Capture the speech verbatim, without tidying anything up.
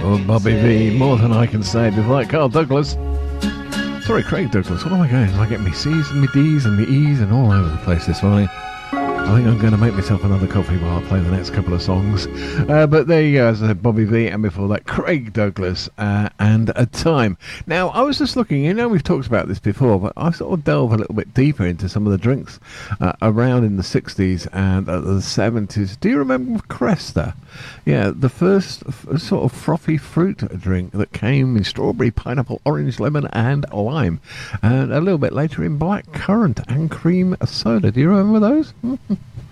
Oh, Bobby V, more than I can say. Before that, Carl Douglas. Sorry, Craig Douglas. What am I going? Am I getting me C's and me D's and me E's and all over the place this morning? I think I'm going to make myself another coffee while I play the next couple of songs. Uh, but there you go, as I said, Bobby V, and before that, Craig Douglas uh, and A Time. Now, I was just looking, you know, we've talked about this before, but I sort of delve a little bit deeper into some of the drinks uh, around in the sixties and uh, the seventies. Do you remember Cresta? Yeah, the first f- sort of frothy fruit drink that came in strawberry, pineapple, orange, lemon, and lime. And a little bit later in black currant and cream soda. Do you remember those?